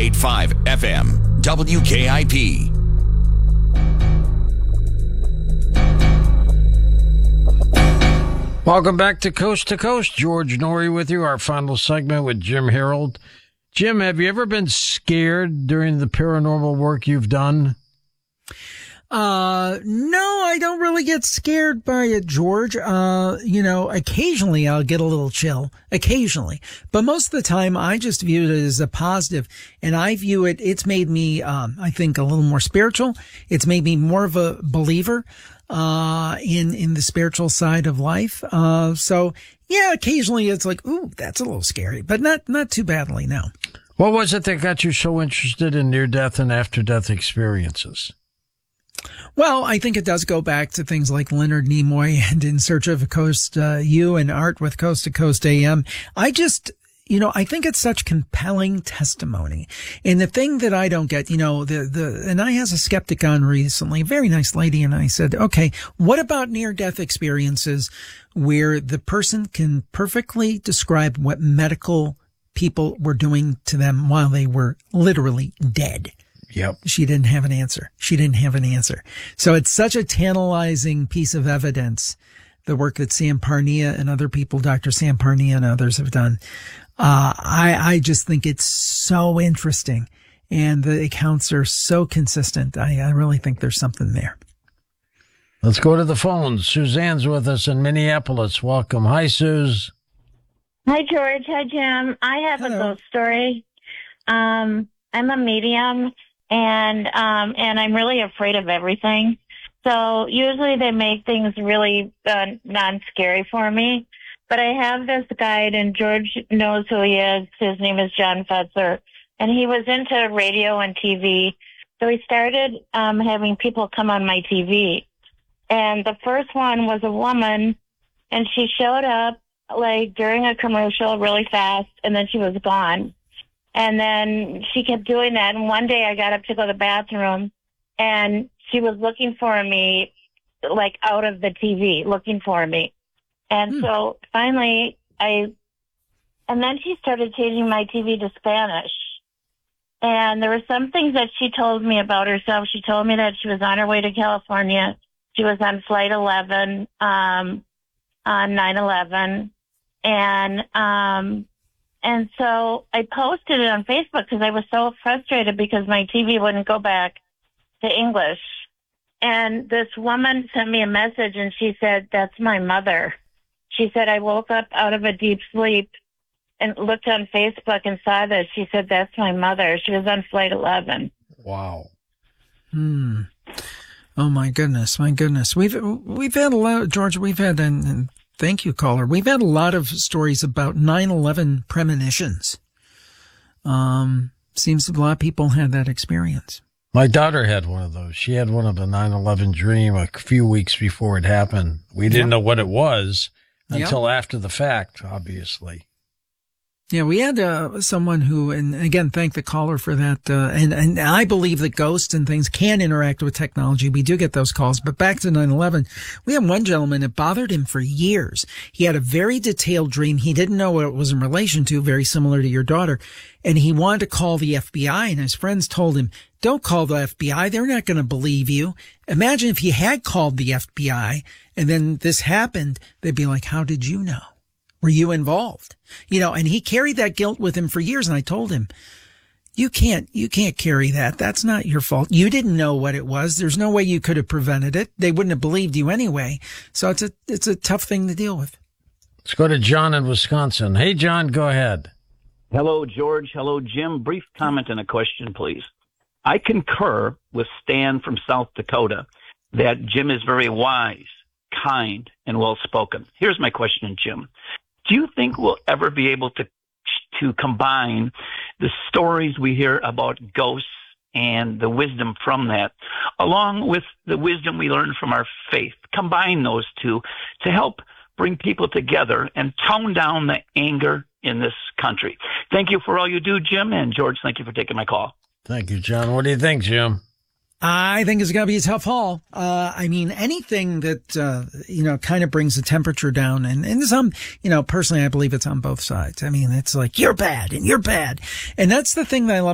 98.5 FM, WKIP. Welcome back to Coast. George Noory with you, our final segment with Jim Harold. Jim, have you ever been scared during the paranormal work you've done? No, I don't really get scared by it, George. Occasionally I'll get a little chill. Occasionally. But most of the time I just view it as a positive. And I view it's made me, I think a little more spiritual. It's made me more of a believer, in the spiritual side of life. So yeah, occasionally it's like, ooh, that's a little scary, but not too badly, no. What was it that got you so interested in near-death and after-death experiences? Well, I think it does go back to things like Leonard Nimoy and In Search of Coast, you and Art with Coast to Coast AM. I think it's such compelling testimony. And the thing that I don't get, and I had a skeptic on recently, a very nice lady, and I said, okay, what about near-death experiences where the person can perfectly describe what medical people were doing to them while they were literally dead? Yep. She didn't have an answer. So it's such a tantalizing piece of evidence, the work that Sam Parnia and other people, Dr. Sam Parnia and others have done. I just think it's so interesting, and the accounts are so consistent. I really think there's something there. Let's go to the phones. Suzanne's with us in Minneapolis. Welcome. Hi, Suze. Hi, George. Hi, Jim. I have a ghost story. I'm a medium, and I'm really afraid of everything. So usually they make things really non-scary for me. But I have this guide, and George knows who he is. His name is John Fetzer, and he was into radio and TV. So he started having people come on my TV. And the first one was a woman, and she showed up like during a commercial really fast, and then she was gone. And then she kept doing that. And one day I got up to go to the bathroom, and she was looking for me, like out of the TV, looking for me. And so finally and then she started changing my TV to Spanish. And there were some things that she told me about herself. She told me that she was on her way to California. She was on Flight 11, on 9/11. And so I posted it on Facebook because I was so frustrated because my TV wouldn't go back to English. And this woman sent me a message, and she said, "That's my mother." She said, "I woke up out of a deep sleep and looked on Facebook and saw this." She said, "That's my mother." She was on Flight 11. Wow. Oh, my goodness. We've had a lot, George, and thank you, caller. We've had a lot of stories about 9/11 premonitions. Seems a lot of people had that experience. My daughter had one of those. She had one of the 9/11 dream a few weeks before it happened. We didn't know what it was until after the fact, obviously. Yeah, we had someone who, and again, thank the caller for that. And I believe that ghosts and things can interact with technology. We do get those calls. But back to 9/11, we had one gentleman, it bothered him for years. He had a very detailed dream. He didn't know what it was in relation to, very similar to your daughter. And he wanted to call the FBI, and his friends told him, "Don't call the FBI. They're not going to believe you." Imagine if he had called the FBI and then this happened, they'd be like, "How did you know? Were you involved?" And he carried that guilt with him for years. And I told him, you can't carry that. That's not your fault. You didn't know what it was. There's no way you could have prevented it. They wouldn't have believed you anyway. So it's a tough thing to deal with. Let's go to John in Wisconsin. Hey, John, go ahead. Hello, George. Hello, Jim. Brief comment and a question, please. I concur with Stan from South Dakota that Jim is very wise, kind, and well-spoken. Here's my question, Jim. Do you think we'll ever be able to combine the stories we hear about ghosts and the wisdom from that, along with the wisdom we learn from our faith, combine those two to help bring people together and tone down the anger in this country? Thank you for all you do, Jim, and George, thank you for taking my call. Thank you, John. What do you think, Jim? I think it's going to be a tough haul. Anything that, kind of brings the temperature down and some, personally, I believe it's on both sides. I mean, it's like, you're bad and you're bad. And that's the thing that I love